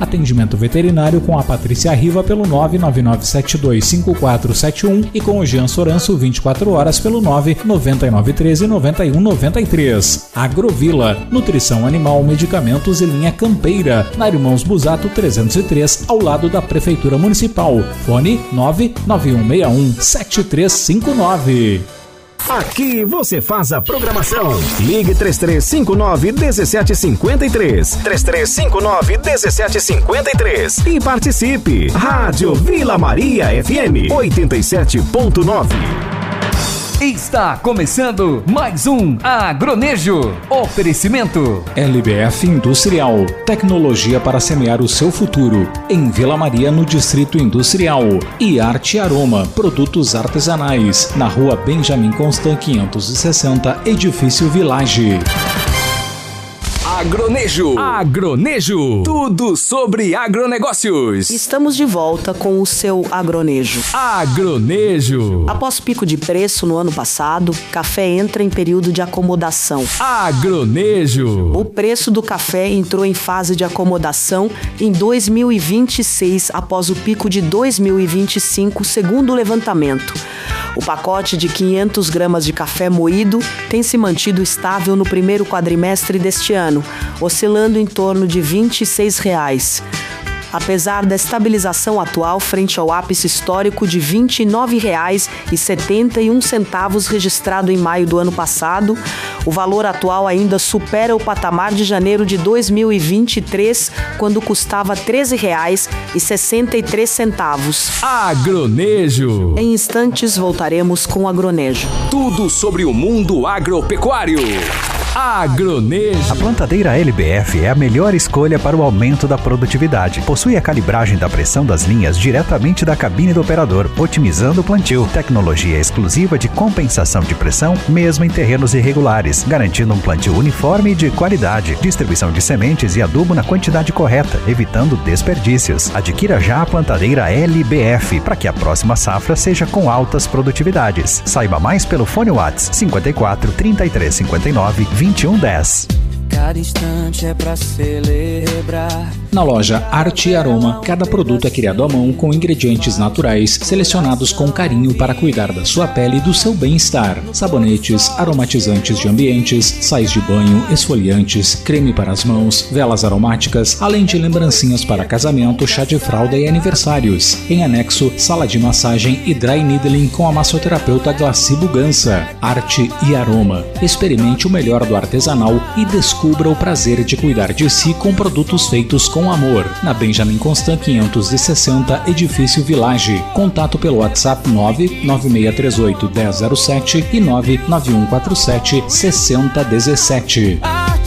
Atendimento veterinário com a Patrícia Riva pelo 999725471 e com o Jean Soranço 24 horas pelo 999139193. Agrovila, nutrição animal, medicamentos e linha campeira, na Irmãos Busato 303, ao lado da Prefeitura Municipal. Fone 991617359. Aqui você faz a programação. Ligue 3359-1753. 3359-1753. E participe. Rádio Vila Maria FM 87.9. Está começando mais um Agronejo. Oferecimento LBF Industrial, tecnologia para semear o seu futuro, em Vila Maria, no Distrito Industrial. E Arte Aroma, produtos artesanais, na Rua Benjamin Constant 560, Edifício Village. Agronejo. Agronejo. Tudo sobre agronegócios. Estamos de volta com o seu Agronejo. Agronejo. Após pico de preço no ano passado, café entra em período de acomodação. Agronejo. O preço do café entrou em fase de acomodação em 2026, após o pico de 2025, segundo o levantamento. O pacote de 500 gramas de café moído tem se mantido estável no primeiro quadrimestre deste ano, oscilando em torno de R$ 26. Apesar da estabilização atual frente ao ápice histórico de R$ 29,71 registrado em maio do ano passado, o valor atual ainda supera o patamar de janeiro de 2023, quando custava R$ 13,63. Agronejo. Em instantes voltaremos com o Agronejo. Tudo sobre o mundo agropecuário. Agronejo. A plantadeira LBF é a melhor escolha para o aumento da produtividade. Possui a calibragem da pressão das linhas diretamente da cabine do operador, otimizando o plantio. Tecnologia exclusiva de compensação de pressão, mesmo em terrenos irregulares, garantindo um plantio uniforme e de qualidade. Distribuição de sementes e adubo na quantidade correta, evitando desperdícios. Adquira já a plantadeira LBF, para que a próxima safra seja com altas produtividades. Saiba mais pelo fone WhatsApp 54 33 59 2110. Cada instante é pra celebrar. Na loja Arte e Aroma, cada produto é criado à mão com ingredientes naturais, selecionados com carinho para cuidar da sua pele e do seu bem-estar. Sabonetes, aromatizantes de ambientes, sais de banho, esfoliantes, creme para as mãos, velas aromáticas, além de lembrancinhas para casamento, chá de fralda e aniversários. Em anexo, sala de massagem e dry needling com a massoterapeuta Glaci Bugança. Arte e Aroma. Experimente o melhor do artesanal e descubra o prazer de cuidar de si com produtos feitos com amor. Na Benjamin Constant 560, Edifício Village. Contato pelo WhatsApp 99638 1007 e 99147 6017.